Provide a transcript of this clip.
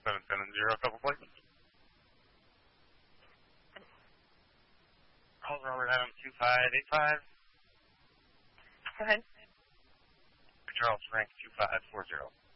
770, a couple places. Call Robert Adams 2585. Go ahead. Charles Frank 2540.